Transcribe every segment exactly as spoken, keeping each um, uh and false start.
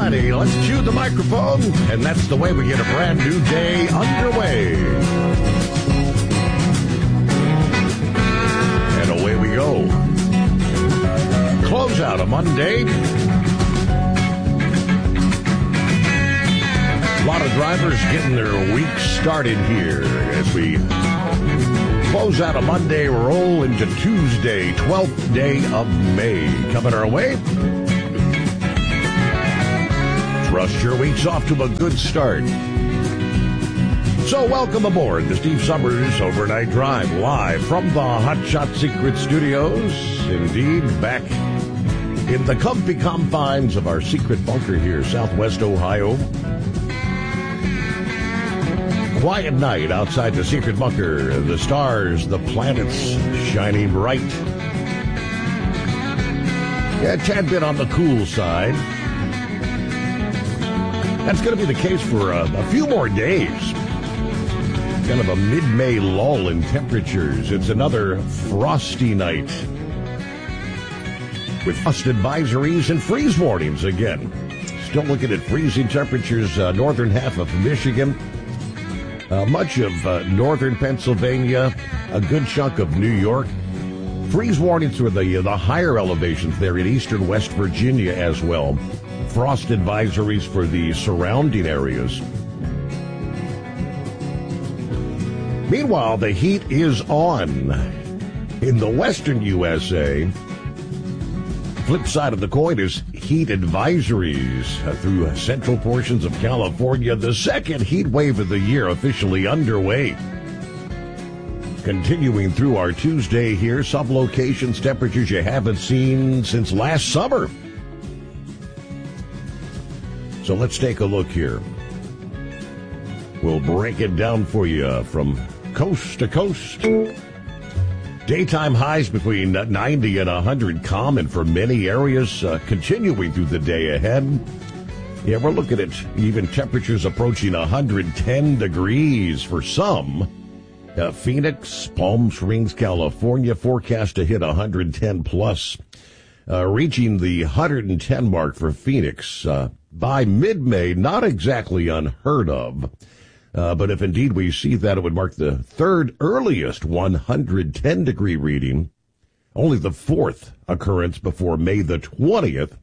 righty, let's cue the microphone, and that's the way we get a brand new day underway. And away we go. Close out a Monday. A lot of drivers getting their week started here as we close out a Monday, roll into Tuesday, twelfth day of May. Coming our way. Trust your week's off to a good start. So welcome aboard the Steve Summers Overnight Drive, live from the Hot Shot Secret Studios. Indeed, back in the comfy confines of our secret bunker here, Southwest Ohio. Quiet night outside the secret bunker. The stars, the planets shining bright. Yeah, a tad bit on the cool side. That's going to be the case for a, a few more days. Kind of a mid-May lull in temperatures. It's another frosty night with frost advisories and freeze warnings again. Still looking at freezing temperatures, uh, northern half of Michigan. Uh, much of uh, northern Pennsylvania, a good chunk of New York. Freeze warnings for the, uh, the higher elevations there in eastern West Virginia as well. Frost advisories for the surrounding areas. Meanwhile, the heat is on in the western U S A. Flip side of the coin is heat advisories through central portions of California. The second heat wave of the year officially underway. Continuing through our Tuesday here, some locations, temperatures you haven't seen since last summer. So let's take a look here. We'll break it down for you from coast to coast. Daytime highs between ninety and one hundred common for many areas, uh, continuing through the day ahead. Yeah, we're looking at even temperatures approaching one hundred ten degrees for some. Uh, Phoenix, Palm Springs, California, forecast to hit one hundred ten plus, uh, reaching the one hundred ten mark for Phoenix uh, by mid-May. Not exactly unheard of. Uh, but if indeed we see that, it would mark the third earliest one hundred ten degree reading, only the fourth occurrence before May the twentieth.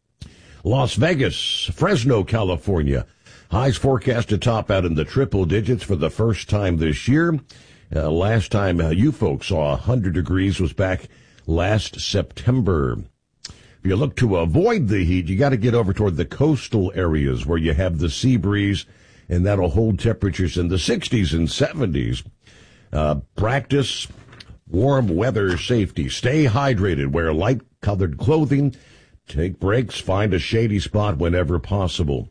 Las Vegas, Fresno, California, highs forecast to top out in the triple digits for the first time this year. Uh, last time uh, you folks saw one hundred degrees was back last September. If you look to avoid the heat, you got to get over toward the coastal areas where you have the sea breeze, and that'll hold temperatures in the sixties and seventies. Uh, practice warm weather safety. Stay hydrated. Wear light-colored clothing. Take breaks. Find a shady spot whenever possible.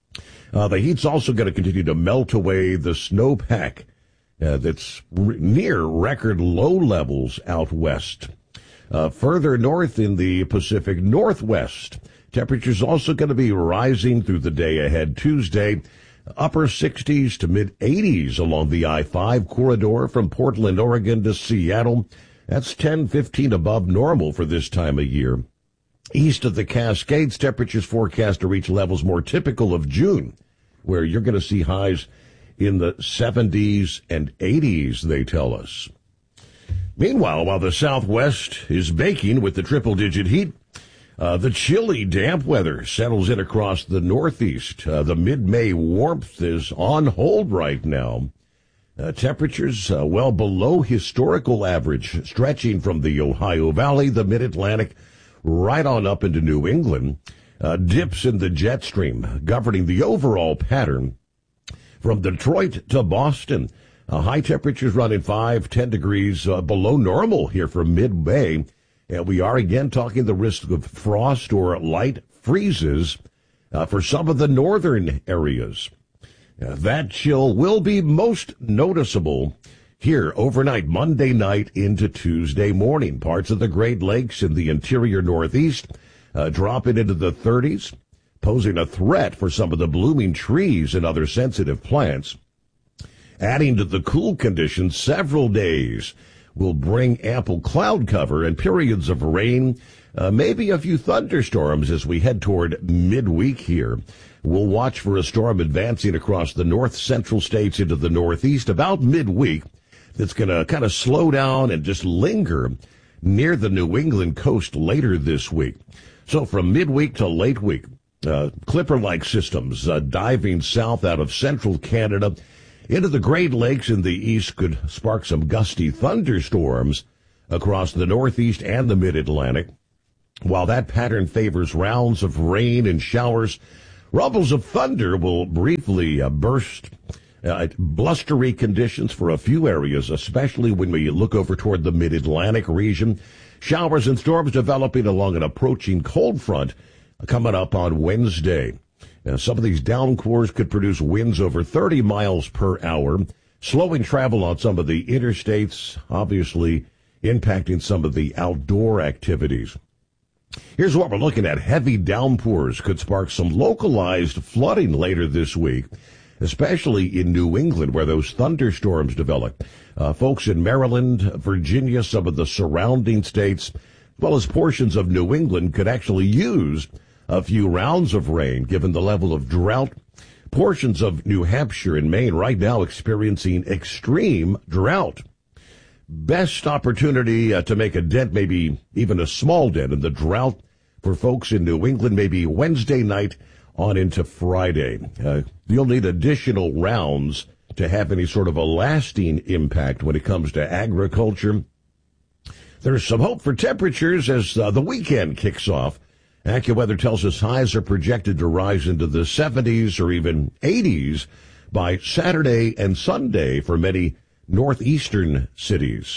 Uh, the heat's also going to continue to melt away the snowpack uh, that's re- near record low levels out west. Uh, further north in the Pacific Northwest, temperatures also going to be rising through the day ahead. Tuesday, upper sixties to mid-eighties along the I five corridor from Portland, Oregon to Seattle. That's ten, fifteen above normal for this time of year. East of the Cascades, temperatures forecast to reach levels more typical of June, where you're going to see highs in the seventies and eighties, they tell us. Meanwhile, while the Southwest is baking with the triple-digit heat, Uh, the chilly, damp weather settles in across the Northeast. Uh, the mid-May warmth is on hold right now. Uh, temperatures uh, well below historical average, stretching from the Ohio Valley, the Mid-Atlantic, right on up into New England. Uh, dips in the jet stream, governing the overall pattern. From Detroit to Boston, uh, high temperatures running five, ten degrees uh, below normal here for mid-May. And we are again talking the risk of frost or light freezes uh, for some of the northern areas. Uh, that chill will be most noticeable here overnight, Monday night into Tuesday morning. Parts of the Great Lakes in the interior Northeast uh, dropping into the thirties, posing a threat for some of the blooming trees and other sensitive plants. Adding to the cool conditions, several days will bring ample cloud cover and periods of rain Uh, maybe a few thunderstorms as we head toward midweek here. We'll watch for a storm advancing across the north central states into the northeast about midweek. That's going to kind of slow down and just linger near the New England coast later this week. So from midweek to late week, uh, Clipper-like systems uh, diving south out of central Canada into the Great Lakes in the east could spark some gusty thunderstorms across the northeast and the mid-Atlantic. While that pattern favors rounds of rain and showers, rumbles of thunder will briefly uh, burst. Uh, blustery conditions for a few areas, especially when we look over toward the mid-Atlantic region. Showers and storms developing along an approaching cold front coming up on Wednesday. Now, some of these downpours could produce winds over thirty miles per hour, slowing travel on some of the interstates, obviously impacting some of the outdoor activities. Here's what we're looking at. Heavy downpours could spark some localized flooding later this week, especially in New England where those thunderstorms develop. Uh, folks in Maryland, Virginia, some of the surrounding states, as well as portions of New England could actually use a few rounds of rain given the level of drought. Portions of New Hampshire and Maine right now experiencing extreme drought. Best opportunity uh, to make a dent, maybe even a small dent in the drought for folks in New England, maybe Wednesday night on into Friday. Uh, you'll need additional rounds to have any sort of a lasting impact when it comes to agriculture. There's some hope for temperatures as uh, the weekend kicks off. AccuWeather tells us highs are projected to rise into the seventies or even eighties by Saturday and Sunday for many northeastern cities.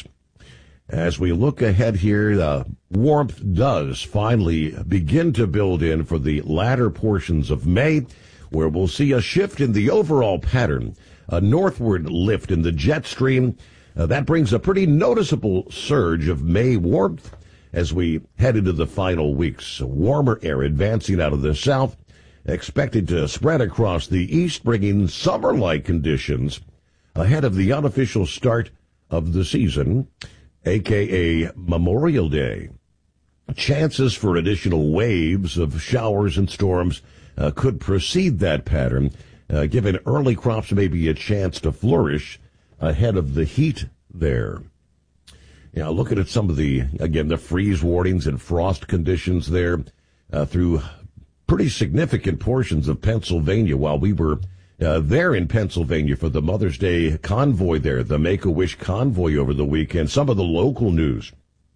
As we look ahead here, uh, warmth does finally begin to build in for the latter portions of May, where we'll see a shift in the overall pattern, a northward lift in the jet stream. Uh, that brings a pretty noticeable surge of May warmth as we head into the final weeks. Warmer air advancing out of the south, expected to spread across the east, bringing summer-like conditions ahead of the unofficial start of the season, a k a. Memorial Day. Chances for additional waves of showers and storms uh, could precede that pattern, uh, giving early crops maybe a chance to flourish ahead of the heat there. Now, looking at some of the, again, the freeze warnings and frost conditions there uh, through pretty significant portions of Pennsylvania while we were Uh, there in Pennsylvania for the Mother's Day convoy there, the Make-A-Wish convoy over the weekend. Some of the local news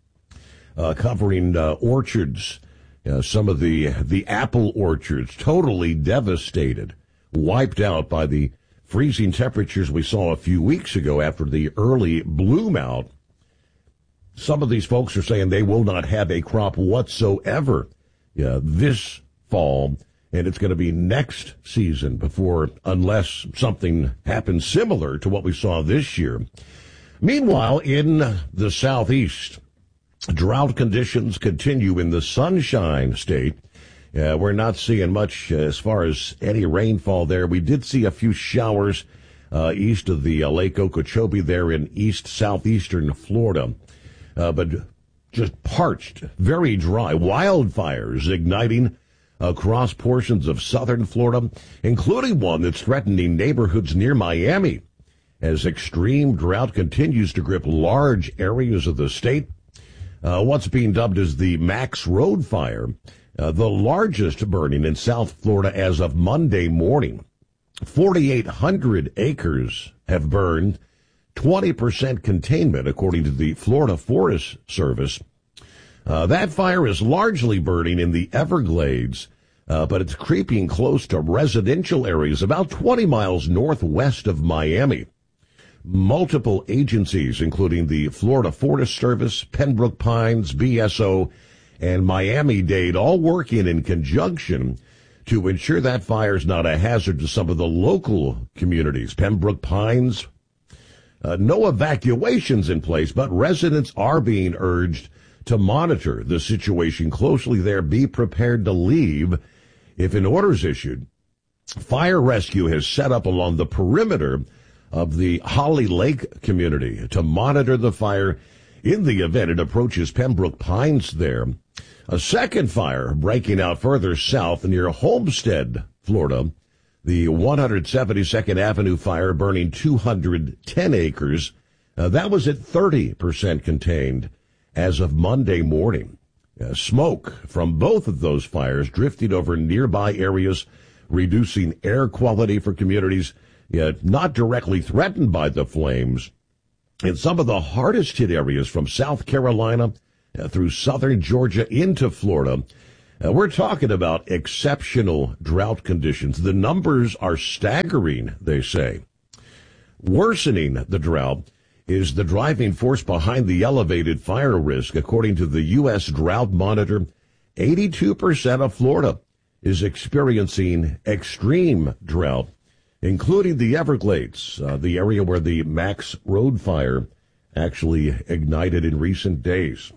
uh, covering uh, orchards, uh, some of the the apple orchards totally devastated, wiped out by the freezing temperatures we saw a few weeks ago after the early bloom out. Some of these folks are saying they will not have a crop whatsoever uh, this fall. And it's going to be next season before, unless something happens similar to what we saw this year. Meanwhile, in the southeast, drought conditions continue in the Sunshine State. Uh, we're not seeing much as far as any rainfall there. We did see a few showers uh, east of the uh, Lake Okeechobee there in east southeastern Florida, uh, but just parched, very dry. Wildfires igniting across portions of southern Florida, including one that's threatening neighborhoods near Miami as extreme drought continues to grip large areas of the state. Uh, what's being dubbed as the Max Road Fire, uh, the largest burning in South Florida as of Monday morning. forty-eight hundred acres have burned, twenty percent containment, according to the Florida Forest Service. Uh, that fire is largely burning in the Everglades, uh, but it's creeping close to residential areas about twenty miles northwest of Miami. Multiple agencies, including the Florida Forest Service, Pembroke Pines, B S O, and Miami-Dade, all working in conjunction to ensure that fire is not a hazard to some of the local communities. Pembroke Pines, uh, no evacuations in place, but residents are being urged to monitor the situation closely there. Be prepared to leave if an order is issued. Fire rescue has set up along the perimeter of the Holly Lake community to monitor the fire in the event it approaches Pembroke Pines there. A second fire breaking out further south near Homestead, Florida. The one hundred seventy-second Avenue fire burning two hundred ten acres. Uh, that was at thirty percent contained as of Monday morning. Uh, smoke from both of those fires drifting over nearby areas, reducing air quality for communities yet not directly threatened by the flames. In some of the hardest hit areas from South Carolina uh, through southern Georgia into Florida, uh, we're talking about exceptional drought conditions. The numbers are staggering, they say. Worsening the drought is the driving force behind the elevated fire risk. According to the U S Drought Monitor, eighty-two percent of Florida is experiencing extreme drought, including the Everglades, uh, the area where the Max Road fire actually ignited in recent days.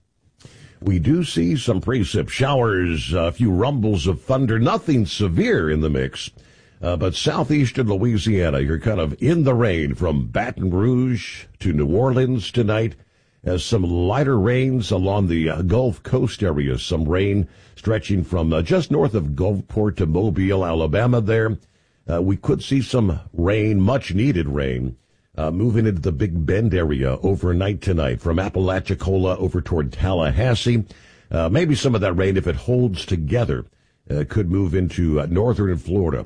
We do see some precip showers, a few rumbles of thunder, nothing severe in the mix. Uh, but southeastern Louisiana, you're kind of in the rain from Baton Rouge to New Orleans tonight. As some lighter rains along the uh, Gulf Coast area, some rain stretching from uh, just north of Gulfport to Mobile, Alabama there. Uh, we could see some rain, much needed rain, uh, moving into the Big Bend area overnight tonight from Apalachicola over toward Tallahassee. Uh, maybe some of that rain, if it holds together, uh, could move into uh, northern Florida.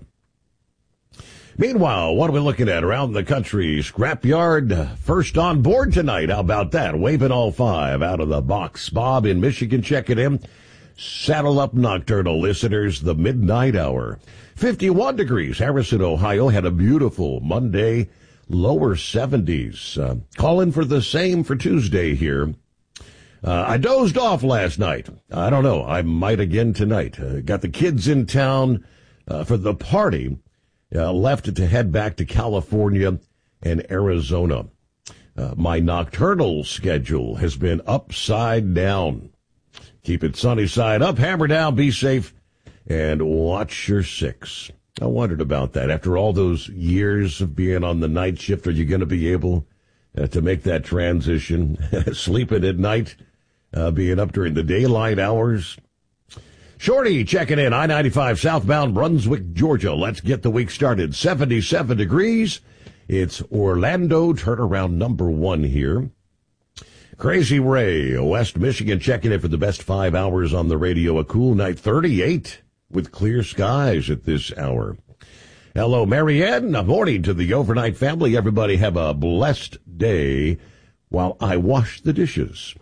Meanwhile, what are we looking at around the country? Scrapyard first on board tonight. How about that? Waving all five out of the box. Bob in Michigan checking in. Saddle up nocturnal listeners, the midnight hour. fifty-one degrees. Harrison, Ohio had a beautiful Monday, lower seventies. Uh, calling for the same for Tuesday here. Uh, I dozed off last night. I don't know. I might again tonight. Uh, got the kids in town uh, for the party. Uh, left to head back to California and Arizona. Uh, my nocturnal schedule has been upside down. Keep it sunny side up, hammer down, be safe, and watch your six. I wondered about that. After all those years of being on the night shift, are you going to be able uh, to make that transition? Sleeping at night, uh, being up during the daylight hours? Shorty checking in, I ninety-five southbound Brunswick, Georgia. Let's get the week started. seventy-seven degrees. It's Orlando, turnaround number one here. Crazy Ray, West Michigan, checking in for the best five hours on the radio. A cool night, thirty-eight with clear skies at this hour. Hello, Marianne. A morning to the overnight family. Everybody have a blessed day while I wash the dishes.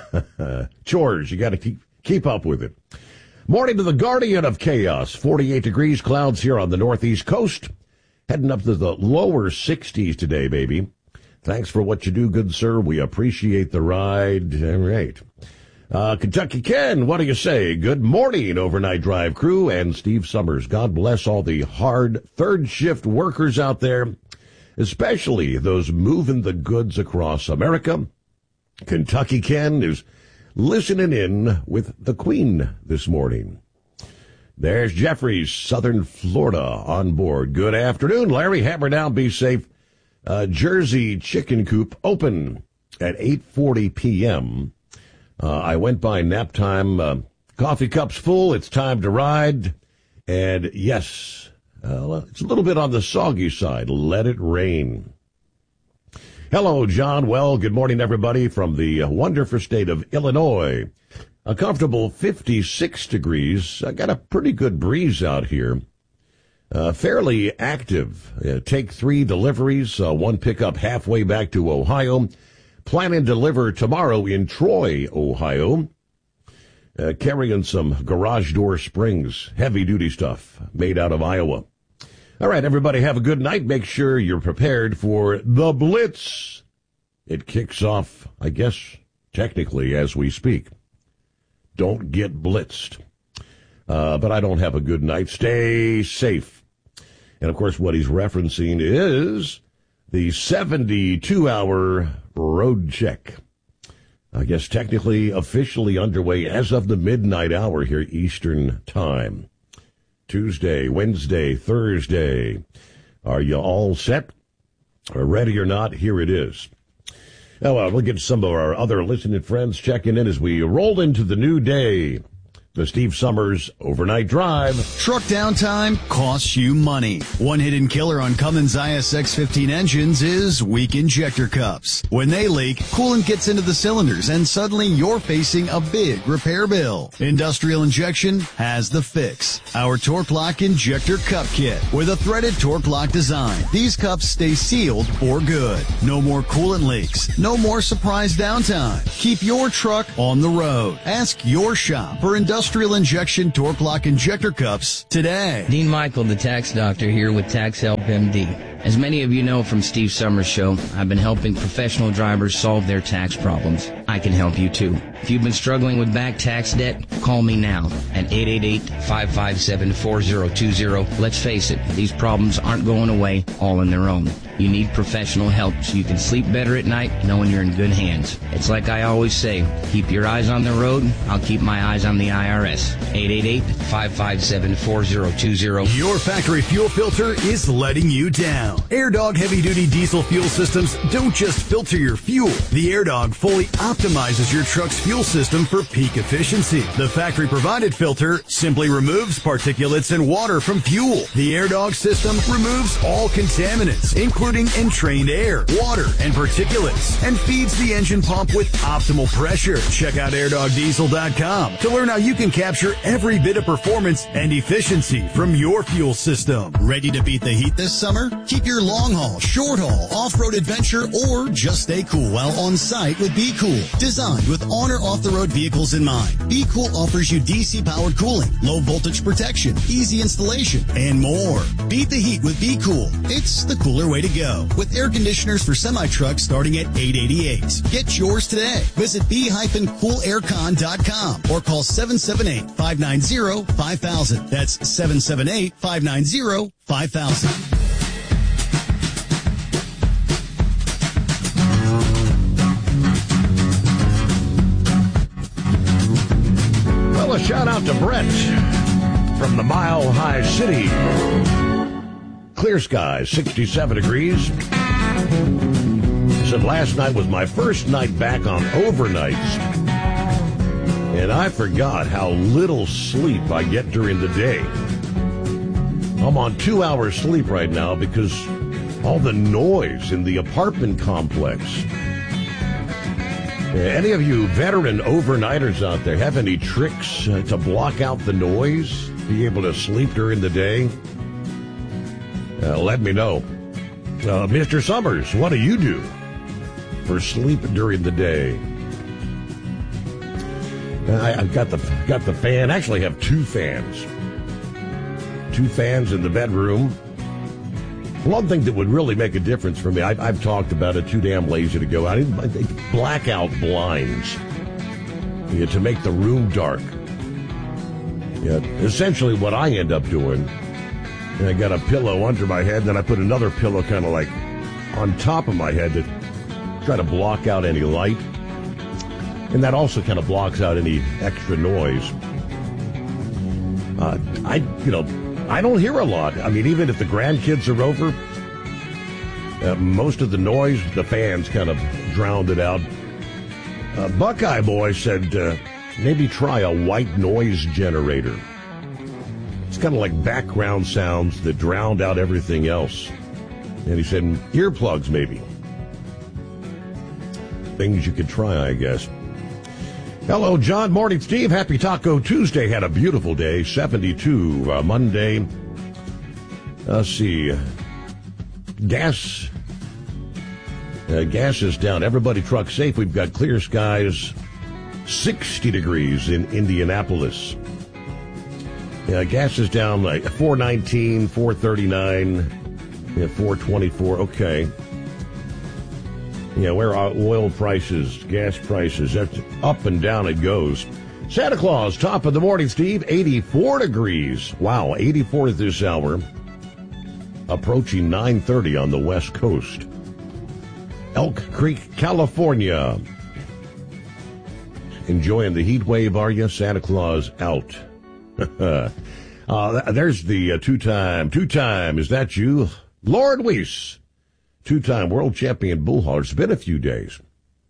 Chores, you got to keep, keep up with it. Morning to the guardian of chaos. forty-eight degrees, clouds here on the northeast coast. Heading up to the lower sixties today, baby. Thanks for what you do, good sir. We appreciate the ride. All right. Uh, Kentucky Ken, what do you say? Good morning, overnight drive crew and Steve Summers. God bless all the hard third shift workers out there, especially those moving the goods across America. Kentucky Ken is listening in with the Queen this morning. There's Jeffrey's Southern Florida on board. Good afternoon, Larry. Hammer down, be safe. Uh, Jersey Chicken Coop open at eight forty p.m. Uh, I went by nap time. Uh, coffee cup's full. It's time to ride. And yes, uh, it's a little bit on the soggy side. Let it rain. Hello, John. Well, good morning, everybody, from the wonderful state of Illinois. A comfortable fifty-six degrees. I got a pretty good breeze out here. Uh, fairly active. Uh, take three deliveries, uh, one pickup halfway back to Ohio. Plan and deliver tomorrow in Troy, Ohio. Uh, carrying some garage door springs, heavy-duty stuff made out of Iowa. All right, everybody, have a good night. Make sure you're prepared for the Blitz. It kicks off, I guess, technically as we speak. Don't get blitzed. Uh, but I don't have a good night. Stay safe. And, of course, what he's referencing is the seventy-two hour road check. I guess technically, officially underway as of the midnight hour here, Eastern Time. Tuesday, Wednesday, Thursday. Are you all set? Or ready or not? Here it is. Oh, well, we'll get some of our other listening friends checking in as we roll into the new day. The Steve Summers Overnight Drive. Truck downtime costs you money. One hidden killer on Cummins I S X fifteen engines is weak injector cups. When they leak, coolant gets into the cylinders and suddenly you're facing a big repair bill. Industrial Injection has the fix. Our Torque Lock Injector Cup Kit with a threaded Torque Lock design. These cups stay sealed for good. No more coolant leaks. No more surprise downtime. Keep your truck on the road. Ask your shop for industrial Industrial Injection Torque Lock Injector Cups today. Dean Michael, the tax doctor, here with Tax Help M D. As many of you know from Steve Summers' show, I've been helping professional drivers solve their tax problems. I can help you too. If you've been struggling with back tax debt, call me now at eight eight eight, five five seven, four zero two zero. Let's face it, these problems aren't going away all on their own. You need professional help so you can sleep better at night knowing you're in good hands. It's like I always say, keep your eyes on the road, I'll keep my eyes on the I R S. eight eight eight, five five seven, four zero two zero. Your factory fuel filter is letting you down. AirDog heavy-duty diesel fuel systems don't just filter your fuel. The AirDog fully optimizes your truck's fuel system for peak efficiency. The factory-provided filter simply removes particulates and water from fuel. The AirDog system removes all contaminants, including entrained air, water, and particulates, and feeds the engine pump with optimal pressure. Check out air dog diesel dot com to learn how you can capture every bit of performance and efficiency from your fuel system. Ready to beat the heat this summer? Keep your long-haul, short-haul, off-road adventure, or just stay cool while on site with Be Cool. Designed with on or off-the-road vehicles in mind, Be Cool offers you D C-powered cooling, low-voltage protection, easy installation, and more. Beat the heat with Be Cool. It's the cooler way to go. With air conditioners for semi-trucks starting at eight hundred eighty-eight dollars. Get yours today. Visit be cool aircon dot com or call seven seven eight, five nine zero, five thousand. That's seven seven eight, five nine zero, five thousand. Well, a shout out to Brett from the Mile High City. Clear skies, sixty-seven degrees. He said last night was my first night back on overnights, and I forgot how little sleep I get during the day. I'm on two hours sleep right now because all the noise in the apartment complex. Any of you veteran overnighters out there have any tricks uh, to block out the noise, be able to sleep during the day? Uh, let me know. Uh, Mister Summers, what do you do for sleep during the day? I, I've got the got the fan. Actually, have two fans. Two fans in the bedroom. One thing that would really make a difference for me, I've, I've talked about it, too damn lazy to go out. I need blackout blinds, yeah, to make the room dark. Yeah, essentially what I end up doing, I got a pillow under my head, then I put another pillow kind of like on top of my head to try to block out any light. And that also kind of blocks out any extra noise. Uh, I, you know, I don't hear a lot. I mean, even if the grandkids are over, uh, most of the noise, the fans kind of drowned it out. Uh, Buckeye Boy said, uh, maybe try a white noise generator. It's kind of like background sounds that drowned out everything else. And he said, earplugs maybe. Things you could try, I guess. Hello, John. Morning, Steve. Happy Taco Tuesday. Had a beautiful day. seventy-two uh, Monday. Uh, let's see. Gas. Uh, gas is down. Everybody truck safe. We've got clear skies. sixty degrees in Indianapolis. Yeah, gas is down like four nineteen, four thirty-nine, yeah, four twenty-four. Okay. Yeah, where are oil prices, gas prices? That's up and down it goes. Santa Claus, top of the morning, Steve. eighty-four degrees. Wow, eighty-four this hour. Approaching nine thirty on the West Coast. Elk Creek, California. Enjoying the heat wave, are you? Santa Claus out. uh, there's the uh, two-time, two-time, is that you? Lord Weiss, two-time world champion bull hauler. It's been a few days.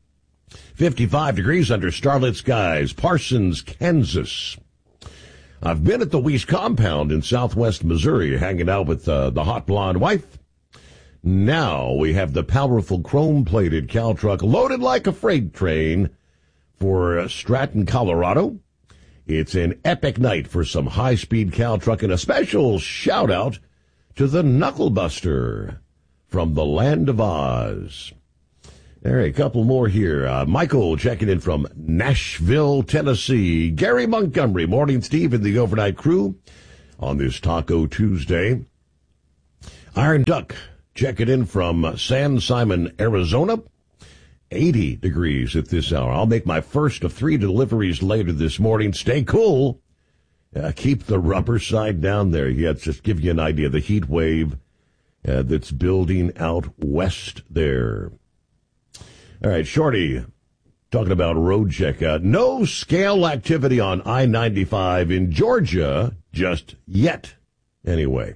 fifty-five degrees under starlit skies, Parsons, Kansas. I've been at the Weiss compound in southwest Missouri, hanging out with uh, the hot blonde wife. Now we have the powerful chrome-plated cow truck loaded like a freight train for uh, Stratton, Colorado. It's an epic night for some high-speed cow truck, and a special shout-out to the Knucklebuster from the Land of Oz. All right, a couple more here. Uh, Michael checking in from Nashville, Tennessee. Gary Montgomery, morning, Steve, and the overnight crew on this Taco Tuesday. Iron Duck checking in from San Simon, Arizona. eighty degrees at this hour. I'll make my first of three deliveries later this morning. Stay cool. Uh, keep the rubber side down there. Yeah, just give you an idea of the heat wave uh, that's building out west there. All right, Shorty, talking about road check. Uh, no scale activity on I ninety-five in Georgia just yet. Anyway.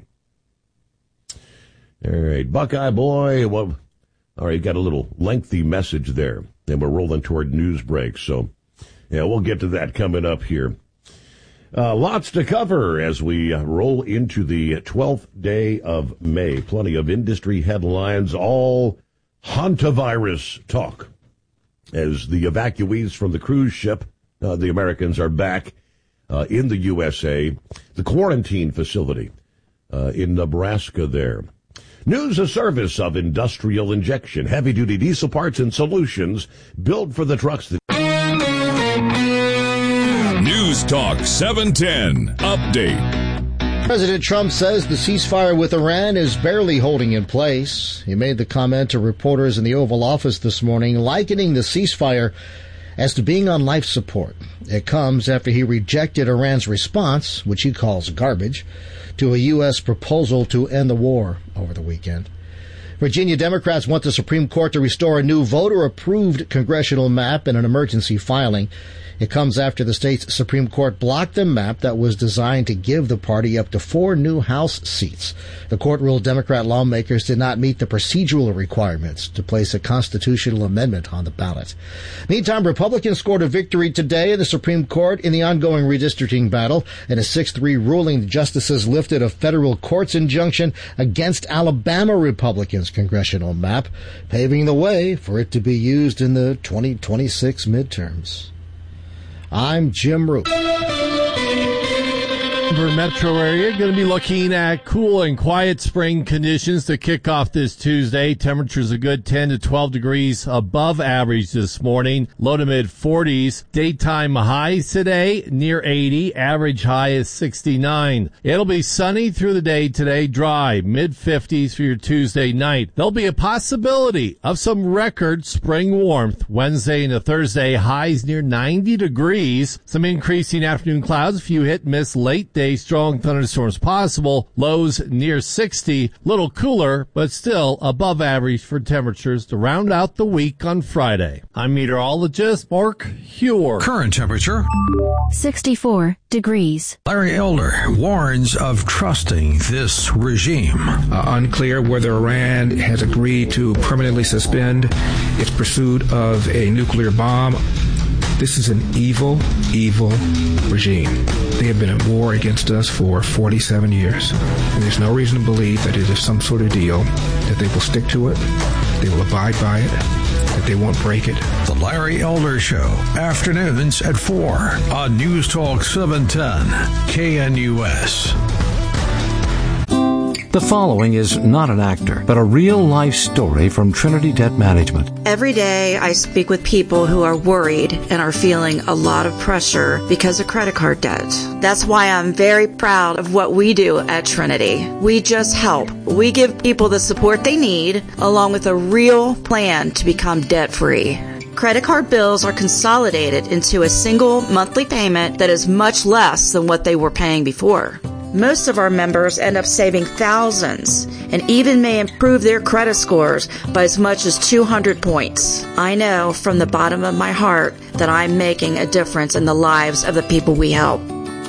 All right, Buckeye boy. Well, all right, got a little lengthy message there, and we're rolling toward news break. So, yeah, we'll get to that coming up here. Uh, lots to cover as we uh, roll into the twelfth day of May. Plenty of industry headlines, all hantavirus talk. As the evacuees from the cruise ship, uh, the Americans are back uh, in the U S A, the quarantine facility uh, in Nebraska there. News a service of Industrial Injection, heavy-duty diesel parts and solutions built for the trucks that... News Talk seven ten Update. President Trump says the ceasefire with Iran is barely holding in place. He made the comment to reporters in the Oval Office this morning, likening the ceasefire as to being on life support. It comes after he rejected Iran's response, which he calls garbage, to a U S proposal to end the war over the weekend. Virginia Democrats want the Supreme Court to restore a new voter-approved congressional map in an emergency filing. It comes after the state's Supreme Court blocked the map that was designed to give the party up to four new House seats. The court ruled Democrat lawmakers did not meet the procedural requirements to place a constitutional amendment on the ballot. Meantime, Republicans scored a victory today in the Supreme Court in the ongoing redistricting battle. In a six three ruling, the justices lifted a federal court's injunction against Alabama Republicans' congressional map, paving the way for it to be used in the twenty twenty-six midterms. I'm Jim Roop. Metro area going to be looking at cool and quiet spring conditions to kick off this Tuesday. Temperatures a good ten to twelve degrees above average this morning. Low to mid forties. Daytime highs today near eighty. Average high is sixty-nine. It'll be sunny through the day today. Dry mid fifties for your Tuesday night. There'll be a possibility of some record spring warmth Wednesday into Thursday. Highs near ninety degrees. Some increasing afternoon clouds. A few hit miss late day. Strong thunderstorms possible. Lows near sixty. Little cooler, but still above average for temperatures to round out the week on Friday. I'm meteorologist Mark Huer. Current temperature sixty-four degrees. Larry Elder warns of trusting this regime. Uh, unclear whether Iran has agreed to permanently suspend its pursuit of a nuclear bomb. This is an evil, evil regime. They have been at war against us for forty-seven years. And there's no reason to believe that it is some sort of deal, that they will stick to it, they will abide by it, that they won't break it. The Larry Elder Show, afternoons at four on News Talk seven ten K N U S. The following is not an actor, but a real-life story from Trinity Debt Management. Every day I speak with people who are worried and are feeling a lot of pressure because of credit card debt. That's why I'm very proud of what we do at Trinity. We just help. We give people the support they need, along with a real plan to become debt-free. Credit card bills are consolidated into a single monthly payment that is much less than what they were paying before. Most of our members end up saving thousands and even may improve their credit scores by as much as two hundred points. I know from the bottom of my heart that I'm making a difference in the lives of the people we help.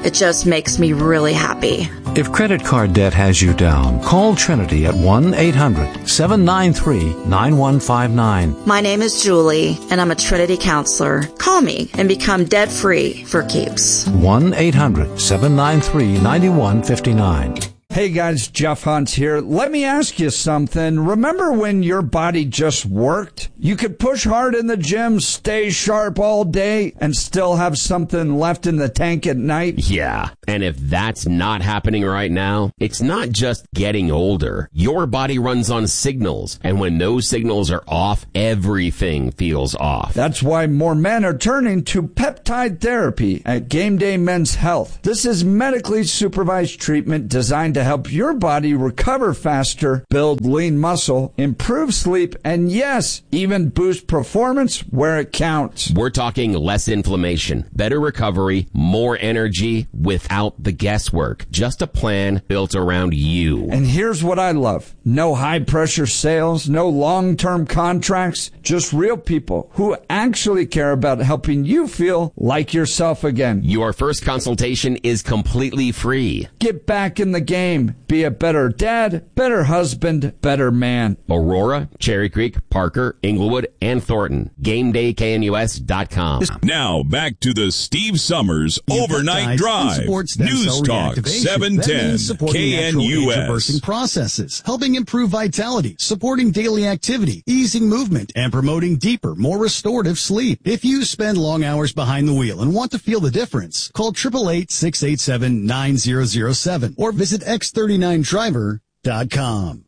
It just makes me really happy. If credit card debt has you down, call Trinity at one eight hundred seven nine three nine one five nine. My name is Julie, and I'm a Trinity counselor. Call me and become debt-free for keeps. one eight hundred seven nine three nine one five nine. Hey guys, Jeff Hunt here. Let me ask you something. Remember when your body just worked? You could push hard in the gym, stay sharp all day, and still have something left in the tank at night? Yeah, and if that's not happening right now, it's not just getting older. Your body runs on signals, and when those signals are off, everything feels off. That's why more men are turning to peptide therapy at Game Day Men's Health. This is medically supervised treatment designed to help your body recover faster, build lean muscle, improve sleep, and yes, even boost performance where it counts. We're talking less inflammation, better recovery, more energy without the guesswork. Just a plan built around you. And here's what I love. No high-pressure sales, no long-term contracts, just real people who actually care about helping you feel like yourself again. Your first consultation is completely free. Get back in the game. Be a better dad, better husband, better man. Aurora, Cherry Creek, Parker, Inglewood, and Thornton. Game Day K N U S dot com. Now back to the Steve Summers Overnight Drive. News Talk seven ten K N U S. Reversing processes, helping improve vitality, supporting daily activity, easing movement, and promoting deeper, more restorative sleep. If you spend long hours behind the wheel and want to feel the difference, call eight eight eight, six eight seven, nine zero zero seven or visit x thirty nine driver dot com.